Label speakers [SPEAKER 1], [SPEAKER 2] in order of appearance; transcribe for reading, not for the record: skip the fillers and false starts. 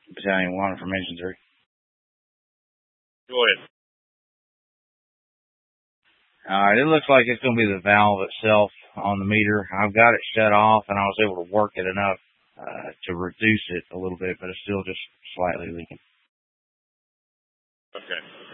[SPEAKER 1] Battalion 1 from Engine 3.
[SPEAKER 2] Go ahead.
[SPEAKER 1] Alright, it looks like it's going to be the valve itself on the meter. I've got it shut off, and I was able to work it enough to reduce it a little bit, but it's still just slightly leaking.
[SPEAKER 2] Okay.